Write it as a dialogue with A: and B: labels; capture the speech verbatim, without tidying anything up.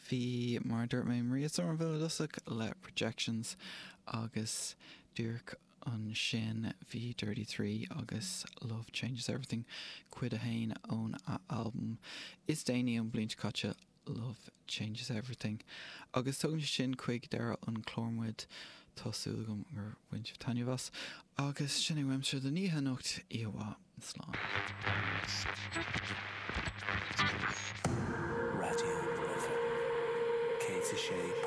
A: Bhí mar dúirt mé Maria Somerville dosach le Projections agus dúirc an sin bhí thirty-three agus Love Changes Everything cuid a hain ón a album is déine an blint caite Love Changes Everything agus tugann sin chuig deire an chlórmuid tásúlagam gur bhaint taine bhas agus sin weimsir do níthe nocht íomhá slán.
B: Radio River, Katie Shea